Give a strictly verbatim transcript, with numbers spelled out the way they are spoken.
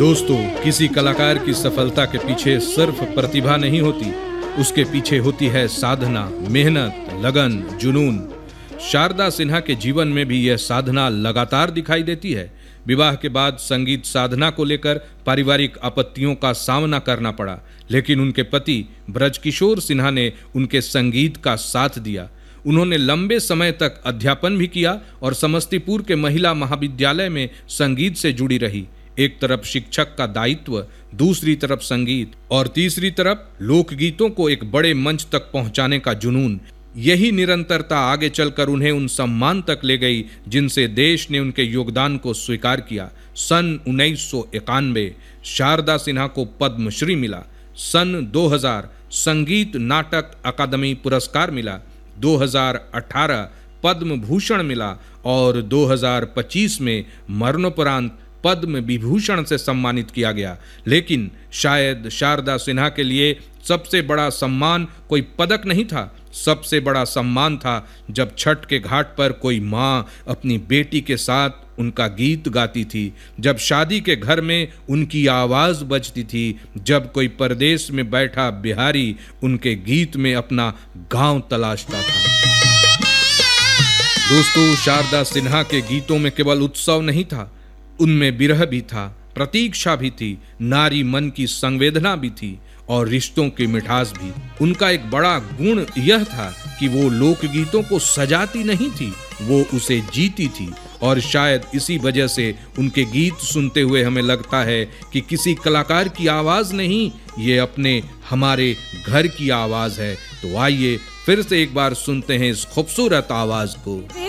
दोस्तों, किसी कलाकार की सफलता के पीछे सिर्फ प्रतिभा नहीं होती, उसके पीछे होती है साधना, मेहनत, लगन, जुनून। शारदा सिन्हा के जीवन में भी यह साधना लगातार दिखाई देती है। विवाह के बाद संगीत साधना को लेकर पारिवारिक आपत्तियों का सामना करना पड़ा, लेकिन उनके पति ब्रजकिशोर सिन्हा ने उनके संगीत का साथ दिया। उन्होंने लंबे समय तक अध्यापन भी किया और समस्तीपुर के महिला महाविद्यालय में संगीत से जुड़ी रही। एक तरफ शिक्षक का दायित्व, दूसरी तरफ संगीत और तीसरी तरफ लोकगीतों को एक बड़े मंच तक पहुंचाने का जुनून। यही निरंतरता आगे चलकर उन्हें उन सम्मान तक ले गई जिनसे देश ने उनके योगदान को स्वीकार किया। सन उन्नीस सौ इक्यानवे शारदा सिन्हा को पद्मश्री मिला। सन दो हज़ार संगीत नाटक अकादमी पुरस्कार मिला। दो हज़ार अठारह पद्म भूषण मिला और दो हज़ार पच्चीस में मरणोपरांत पद्म विभूषण से सम्मानित किया गया। लेकिन शायद शारदा सिन्हा के लिए सबसे बड़ा सम्मान कोई पदक नहीं था, सबसे बड़ा सम्मान था जब छठ के घाट पर कोई माँ अपनी बेटी के साथ उनका गीत गाती थी, जब शादी के घर में उनकी आवाज़ बजती थी, जब कोई परदेश में बैठा बिहारी उनके गीत में अपना गांव तलाशता था। दोस्तों, शारदा सिन्हा के गीतों में केवल उत्सव नहीं था, उनमें विरह भी था, प्रतीक्षा भी थी, नारी मन की संवेदना भी थी और रिश्तों की मिठास भी। उनका एक बड़ा गुण यह था कि वो लोकगीतों को सजाती नहीं थी, वो उसे जीती थी। और शायद इसी वजह से उनके गीत सुनते हुए हमें लगता है कि किसी कलाकार की आवाज़ नहीं, ये अपने हमारे घर की आवाज़ है। तो आइए फिर से एक बार सुनते हैं इस खूबसूरत आवाज़ को।